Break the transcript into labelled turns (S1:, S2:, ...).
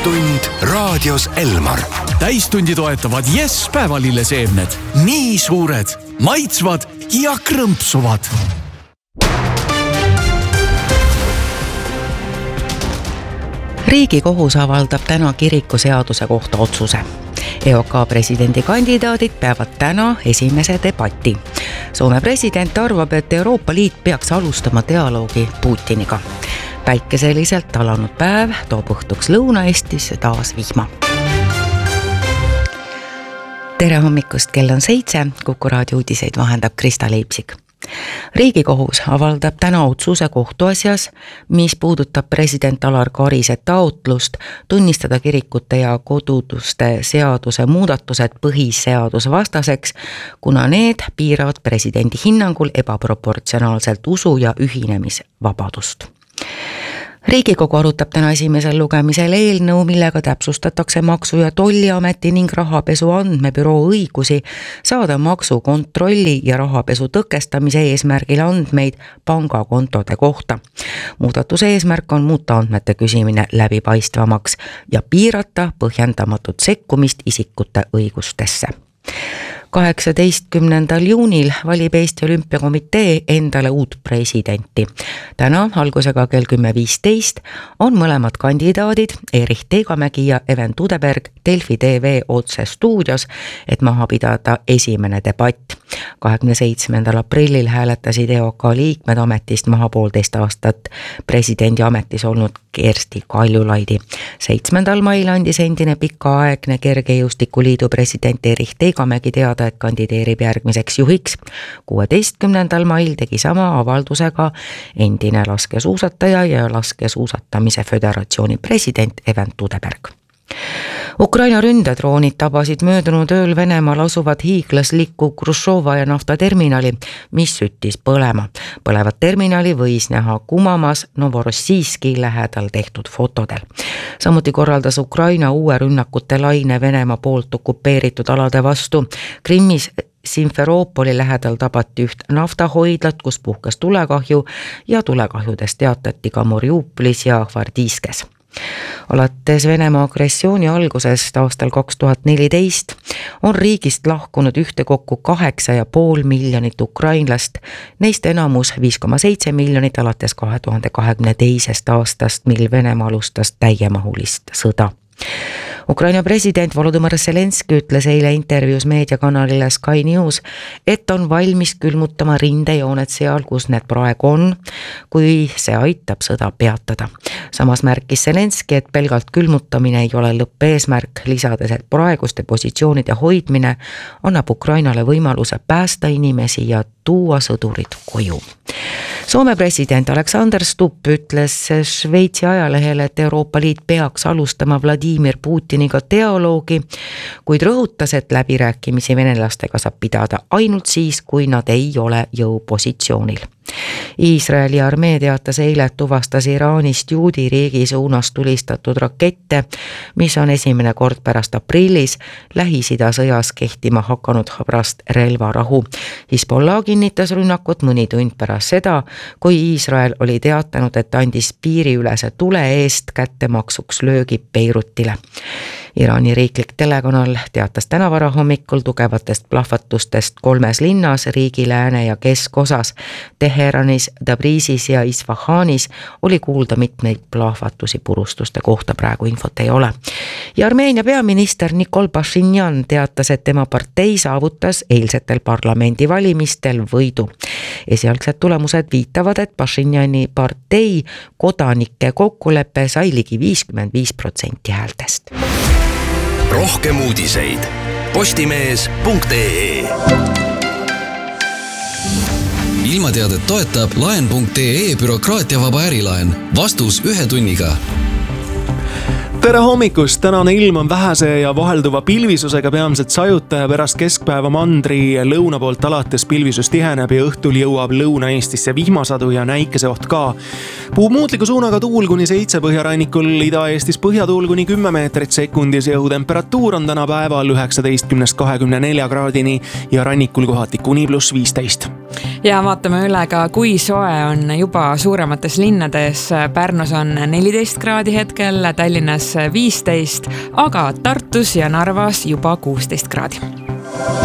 S1: Täistund raadios Elmar.
S2: Täistundi toetavad Yes päevalilleseemned. Nii suured, maitsvad ja krõmpsuvad.
S3: Riigikohus avaldab täna kirikuseaduse kohta otsuse. EOK presidendikandidaadid peavad täna esimese debati. Soome president arvab, et Euroopa Liit peaks alustama dialoogi Putiniga. Päikeseliselt alanud päev toob õhtuks Lõuna-Eestisse taas vihma. Tere hommikust, kell on 7, Kuku raadio uudiseid vahendab Krista Leipsik. Riigikohus avaldab täna otsuse kohtuasjas, mis puudutab president Alar Karise taotlust tunnistada kirikute ja koduduste seaduse muudatused põhiseaduse vastaseks, kuna need piiravad presidendi hinnangul ebaproportsionaalselt usu- ja ühinemisvabadust. Riigikogu arutab täna esimesel lugemisel eelnõu, millega täpsustatakse Maksu- ja Tolliameti ning Rahapesu Andmebüroo õigusi saada maksukontrolli ja rahapesu tõkestamise eesmärgil andmeid pangakontode kohta. Muudatuse eesmärk on muuta andmete küsimine läbipaistvamaks ja piirata põhjendamatut sekkumist isikute õigustesse. 18. juunil valib Eesti Olümpiakomitee endale uut presidenti. Täna algusega kell 10.15 on mõlemad kandidaadid Erich Teegamägi ja Even Tudeberg Delfi TV otsestuudios, et maha pidada esimene debatt. 27. aprillil hääletasid EOK liikmed ametist maha 1,5 aastat presidendi ametis olnud Kersti Kaljulaidi. 7. mail andis endine pikaaegne Kergejõustikuliidu president Erich Teegamägi teada, et kandideerib järgmiseks juhiks. 16. mail tegi sama avaldusega endine laskesuusataja ja laskesuusatamise föderatsiooni president Even Tudeberg. Ukraina ründedroonid tabasid möödunud ööl Venemaal asuvad hiiglaslikku Krušova ja naftaterminali, mis süttis põlema. Põlevat terminali võis näha kumamas Novorossijski lähedal tehtud fotodel. Samuti korraldas Ukraina uue rünnakute laine Venemaa poolt okupeeritud alade vastu. Krimmis Simferoopoli lähedal tabati üht naftahoidlat, kus puhkes tulekahju ja tulekahjudest teatati ka Mariupolis ja Hvardiiskes. Alates Venemaa agressiooni algusest aastal 2014 on riigist lahkunud ühtekokku 8,5 miljonit ukrainlast, neist enamus 5,7 miljonit alates 2022. aastast, mil Venemaa alustas täiemahulist sõda. Ukraina president Volodõmõr Zelenski ütles eile intervjuus meediakanalile Sky News, et on valmis külmutama rindejooned seal, kus need praegu on, kui see aitab sõda peatada. Samas märkis Zelenski, et pelgalt külmutamine ei ole lõppeesmärk, lisades, et praeguste positsioonide hoidmine annab Ukrainale võimaluse päästa inimesi ja tuua sõdurid koju. Soome president Alexander Stubb ütles Šveitsi ajalehele, et Euroopa Liit peaks alustama Vladimir Putiniga dialoogi, kuid rõhutas, et läbirääkimisi venelastega saab pidada ainult siis, kui nad ei ole jõupositsioonil. Iisraeli armee teatas eile, et tuvastas Iraanist juudi riigi suunas tulistatud rakette, mis on esimene kord pärast aprillis Lähis-Ida sõjas kehtima hakanud pärast relvarahu. Hezbollah kinnitas rünnakut mõni tund pärast seda, kui Iisrael oli teatanud, et andis piiriülese tule eest kättemaksuks löögi Beirutile. Iraani riiklik telekanal teatas täna varahommikul tugevatest plahvatustest 3 linnas riigi lääne- ja keskosas. Teheranis, Tabrisis ja Isfahanis oli kuulda mitmeid plahvatusi, purustuste kohta praegu infot ei ole. Ja Armeenia peaminister Nikol Pašinjan teatas, et tema partei saavutas eilsetel parlamendivalimistel võidu. Esialgsed tulemused viitavad, et Pašinjani partei kodanike kokkulepe sai ligi 55% häältest.
S1: Rohkem uudiseid postimees.ee.
S4: Ilmateadet toetab laen.ee bürokraatiavaba ärilaen. Vastus 1 tunniga.
S5: Tere hommikust, tänane ilm on vähese ja vahelduva pilvisusega peamiselt sajuta ja pärast keskpäeva mandri lõuna poolt alates pilvisus tiheneb ja õhtul jõuab Lõuna-Eestisse vihmasadu ja näikeseoht ka. Puhub muutliku suunaga tuul kuni 7 põhjarannikul, Ida-Eestis põhjatuul kuni 10 meetrit sekundis ja õhutemperatuur on täna päeval 19–24 kraadini ja rannikul kohati kuni +15.
S6: Ja vaatame üle ka, kui soe on juba suuremates linnades. Pärnus on 14 kraadi hetkel, Tallinnas 15, aga Tartus ja Narvas juba 16 kraadi.